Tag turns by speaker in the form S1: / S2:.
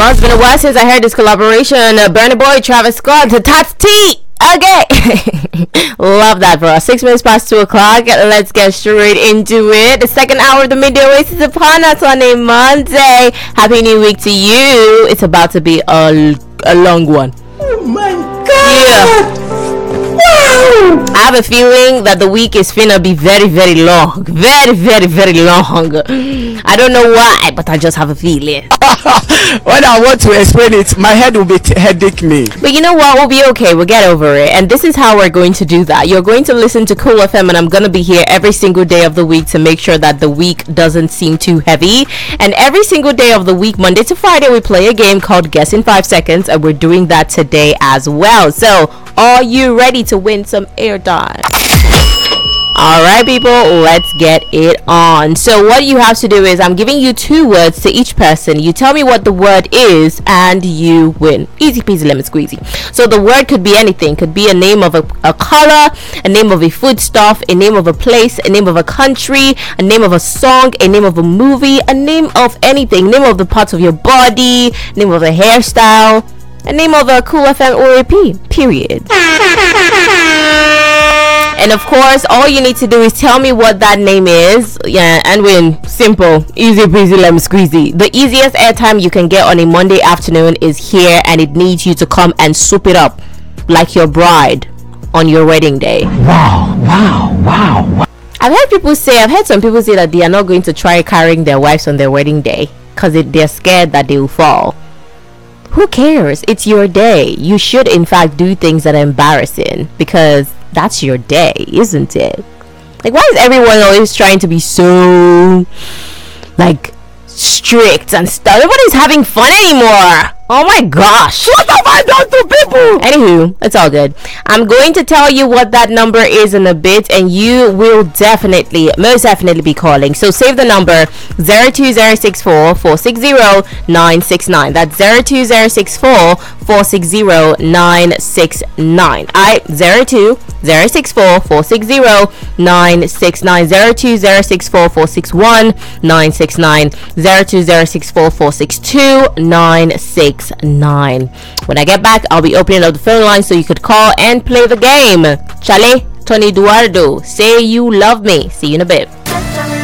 S1: Well, it's been a while since I heard this collaboration. Burna Boy, Travis Scott, the Tats T. Okay. Love that, bro. 6 minutes past 2 o'clock. Let's get straight into it. The second hour of the Midday Oasis is upon us on a Monday. Happy New Week to you. It's about to be a long one.
S2: Oh my God.
S1: Yeah. I have a feeling that the week is finna be very, very long. Very, very, very long. I don't know why, but I just have a feeling.
S2: When I want to explain it, my head will be headache me.
S1: But you know what? We'll be okay. We'll get over it. And this is how we're going to do that. You're going to listen to Cool FM, and I'm going to be here every single day of the week to make sure that the week doesn't seem too heavy. And every single day of the week, Monday to Friday, we play a game called Guess in 5 Seconds, and we're doing that today as well. So, are you ready to win some airtime? Alright, people, let's get it on. So what you have to do is I'm giving you 2 words to each person. You tell me what the word is and you win. Easy peasy lemon squeezy. So the word could be anything. Could be a name of a color, a name of a foodstuff, a name of a place, a name of a country, a name of a song, a name of a movie, a name of anything, name of the parts of your body, name of a hairstyle, a name of a Cool FM or EP, period. And of course, all you need to do is tell me what that name is. Yeah, and win. Simple. Easy peasy lemon squeezy. The easiest airtime you can get on a Monday afternoon is here, and it needs you to come and soup it up like your bride on your wedding day.
S2: Wow.
S1: I've heard some people say that they are not going to try carrying their wives on their wedding day because they're scared that they will fall. Who cares? It's your day. You should in fact do things that are embarrassing because that's your day, isn't it? Like, why is everyone always trying to be so like strict and stuff? Nobody's having fun anymore. Oh my gosh, what have I done to people? Anywho, it's all good. I'm going to tell you what that number is in a bit, and you will most definitely be calling. So save the number 02064 460 969. That's 02064 460 969. 02064 460 969. 02064 461 969. 02064 462 969. When I get back, I'll be opening up the phone line so you could call and play the game. Chale, Tony Eduardo, say you love me. See you in a bit.